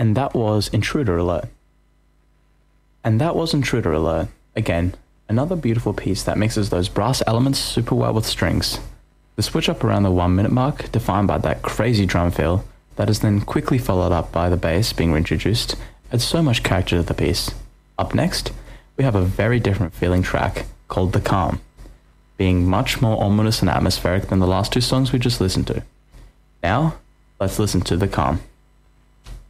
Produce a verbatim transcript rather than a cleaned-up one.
And that was Intruder Alert. And that was Intruder Alert. Again, another beautiful piece that mixes those brass elements super well with strings. The switch up around the one minute mark, defined by that crazy drum fill, that is then quickly followed up by the bass being reintroduced, adds so much character to the piece. Up next, we have a very different feeling track called The Calm, being much more ominous and atmospheric than the last two songs we just listened to. Now, let's listen to The Calm.